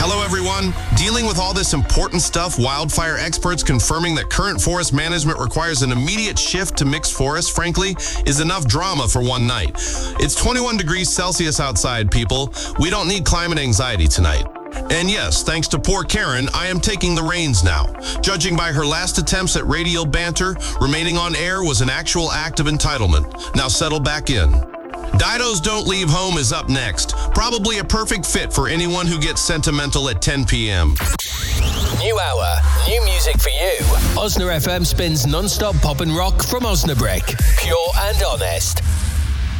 Hello, everyone. Dealing with all this important stuff, wildfire experts confirming that current forest management requires an immediate shift to mixed forest, frankly, is enough drama for one night. It's 21 degrees Celsius outside, people. We don't need climate anxiety tonight. And yes, thanks to poor Karen, I am taking the reins now. Judging by her last attempts at radial banter, remaining on air was an actual act of entitlement. Now settle back in. Dido's Don't Leave Home is up next. Probably a perfect fit for anyone who gets sentimental at 10 p.m. New hour, new music for you. Osna FM spins non-stop pop and rock from Osnabrück. Pure and honest.